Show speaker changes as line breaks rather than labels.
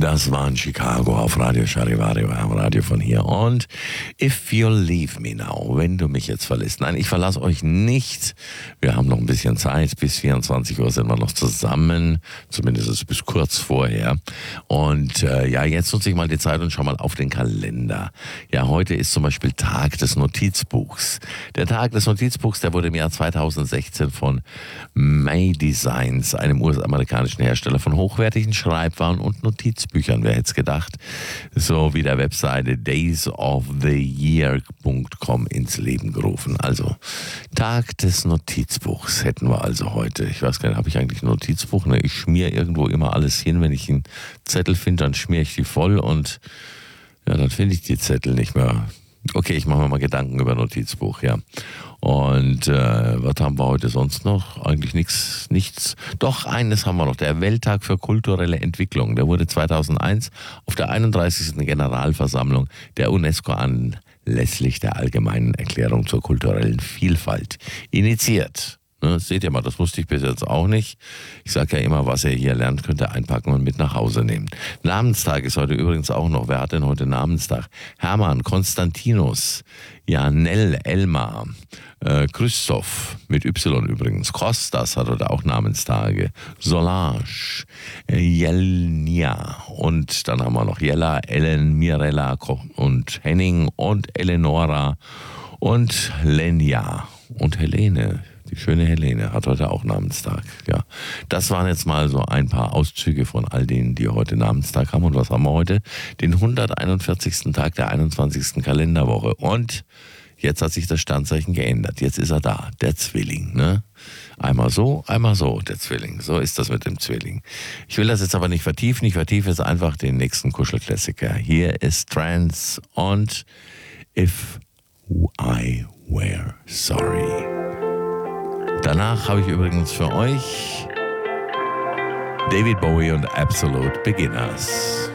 Das war in Chicago auf Radio Charivari, am Radio von hier. Und If You Leave Me Now, wenn du mich jetzt verlässt. Nein, ich verlasse euch nicht. Wir haben noch ein bisschen Zeit. Bis 24 Uhr sind wir noch zusammen. Zumindest bis kurz vorher. Und jetzt nutze ich mal die Zeit und schau mal auf den Kalender. Ja, heute ist zum Beispiel Tag des Notizbuchs. Der Tag des Notizbuchs, der wurde im Jahr 2016 von May Designs, einem US-amerikanischen Hersteller von hochwertigen Schreibwaren und Notizbüchern, wer hätte es gedacht, so wie der Webseite daysoftheyear.com ins Leben gerufen. Also Tag des Notizbuchs hätten wir also heute. Ich weiß gar nicht, habe ich eigentlich ein Notizbuch? Ne, ich schmiere irgendwo immer alles hin. Wenn ich einen Zettel finde, dann schmiere ich die voll und ja, dann finde ich die Zettel nicht mehr. Okay, ich mache mir mal Gedanken über Notizbuch, ja. Und was haben wir heute sonst noch? Eigentlich nichts. Doch, eines haben wir noch. Der Welttag für kulturelle Entwicklung. Der wurde 2001 auf der 31. Generalversammlung der UNESCO anlässlich der Allgemeinen Erklärung zur kulturellen Vielfalt initiiert. Ne, seht ihr mal, das wusste ich bis jetzt auch nicht. Ich sage ja immer, was ihr hier lernt, könnt ihr einpacken und mit nach Hause nehmen. Namenstag ist heute übrigens auch noch. Wer hat denn heute Namenstag? Hermann, Konstantinus, Janell, Elmar, Christoph, mit Y übrigens. Kostas hat heute auch Namenstage. Solange, Jelnia und dann haben wir noch Jella, Ellen, Mirella und Henning und Eleonora und Lenja und Helene. Die schöne Helene hat heute auch Namenstag. Ja, das waren jetzt mal so ein paar Auszüge von all denen, die heute Namenstag haben. Und was haben wir heute? Den 141. Tag der 21. Kalenderwoche. Und jetzt hat sich das Sternzeichen geändert. Jetzt ist er da, der Zwilling. Ne? Einmal so, der Zwilling. So ist das mit dem Zwilling. Ich will das jetzt aber nicht vertiefen. Ich vertiefe jetzt einfach den nächsten Kuschelklassiker. Hier ist Trance und If I Were Sorry. Danach habe ich übrigens für euch David Bowie und Absolute Beginners.